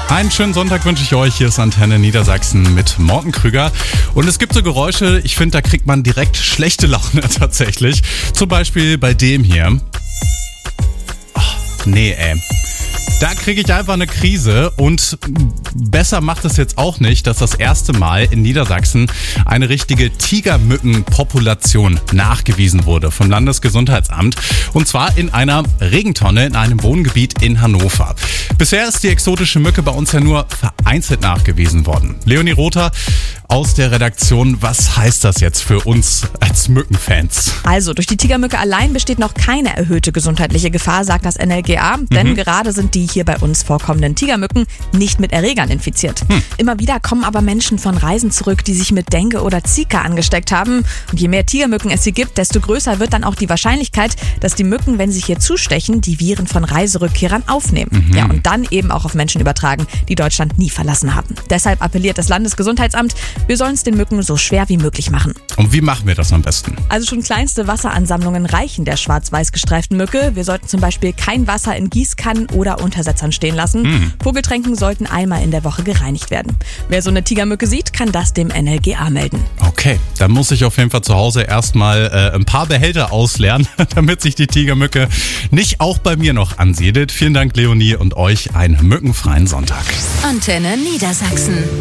Einen schönen Sonntag wünsche ich euch. Hier ist Antenne Niedersachsen mit Morten Krüger. Und es gibt so Geräusche, ich finde, da kriegt man direkt schlechte Laune tatsächlich. Zum Beispiel bei dem hier. Oh, nee, ey. Da kriege ich einfach eine Krise und besser macht es jetzt auch nicht, dass das erste Mal in Niedersachsen eine richtige Tigermückenpopulation nachgewiesen wurde vom Landesgesundheitsamt und zwar in einer Regentonne in einem Wohngebiet in Hannover. Bisher ist die exotische Mücke bei uns ja nur vereinzelt nachgewiesen worden. Leonie Rother aus der Redaktion, was heißt das jetzt für uns als Mückenfans? Also, durch die Tigermücke allein besteht noch keine erhöhte gesundheitliche Gefahr, sagt das NLGA, denn gerade sind die hier bei uns vorkommenden Tigermücken nicht mit Erregern infiziert. Immer wieder kommen aber Menschen von Reisen zurück, die sich mit Dengue oder Zika angesteckt haben. Und je mehr Tigermücken es hier gibt, desto größer wird dann auch die Wahrscheinlichkeit, dass die Mücken, wenn sie hier zustechen, die Viren von Reiserückkehrern aufnehmen. Ja, und dann eben auch auf Menschen übertragen, die Deutschland nie verlassen haben. Deshalb appelliert das Landesgesundheitsamt, wir sollen es den Mücken so schwer wie möglich machen. Und wie machen wir das am besten? Also schon kleinste Wasseransammlungen reichen der schwarz-weiß gestreiften Mücke. Wir sollten zum Beispiel kein Wasser in Gießkannen oder Untersetzern stehen lassen. Vogeltränken sollten einmal in der Woche gereinigt werden. Wer so eine Tigermücke sieht, kann das dem NLGA melden. Okay, dann muss ich auf jeden Fall zu Hause erstmal ein paar Behälter ausleeren, damit sich die Tigermücke nicht auch bei mir noch ansiedelt. Vielen Dank, Leonie, und euch einen mückenfreien Sonntag. Antenne Niedersachsen.